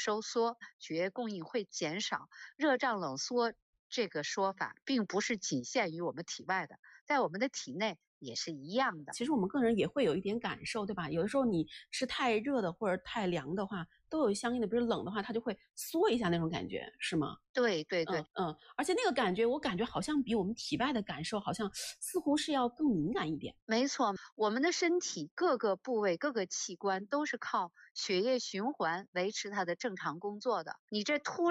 收缩，血液供应会减少。热胀冷缩这个说法并不是仅限于我们体外的，在我们的体内也是一样的。 其实我们个人也会有一点感受，对吧？有的时候你是太热的或者太凉的话，都有相应的，比如冷的话，它就会缩一下那种感觉，是吗？ 对对对。 而且那个感觉，我感觉好像比我们体外的感受好像似乎是要更敏感一点。 没错，我们的身体各个部位、各个器官都是靠血液循环维持它的正常工作的。你这突